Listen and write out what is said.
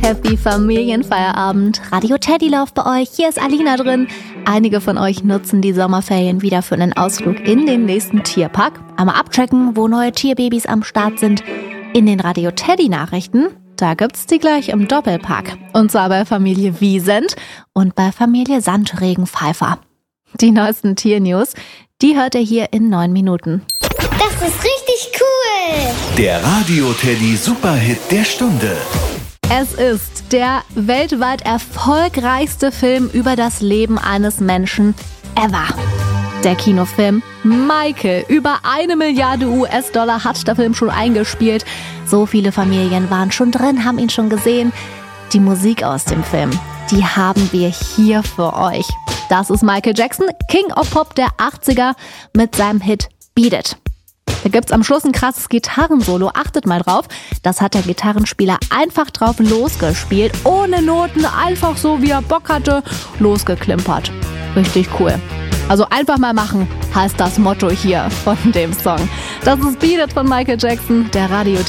Happy Familienfeierabend. Radio Teddy läuft bei euch. Hier ist Alina drin. Einige von euch nutzen die Sommerferien wieder für einen Ausflug in den nächsten Tierpark. Einmal abchecken, wo neue Tierbabys am Start sind. In den Radio Teddy Nachrichten, da gibt's die gleich im Doppelpack. Und zwar bei Familie Wiesent und bei Familie Sandregen-Pfeiffer. Die neuesten Tiernews, die hört ihr hier in 9 Minuten. Das ist richtig cool! Der Radio Teddy Superhit der Stunde. Es ist der weltweit erfolgreichste Film über das Leben eines Menschen ever. Der Kinofilm Michael. Über 1 Milliarde US-Dollar hat der Film schon eingespielt. So viele Familien waren schon drin, haben ihn schon gesehen. Die Musik aus dem Film, die haben wir hier für euch. Das ist Michael Jackson, King of Pop der 80er mit seinem Hit Beat It. Da gibt's am Schluss ein krasses Gitarrensolo. Achtet mal drauf. Das hat der Gitarrenspieler einfach drauf losgespielt. Ohne Noten, einfach so wie er Bock hatte, losgeklimpert. Richtig cool. Also einfach mal machen, heißt das Motto hier von dem Song. Das ist Beat It von Michael Jackson, der Radio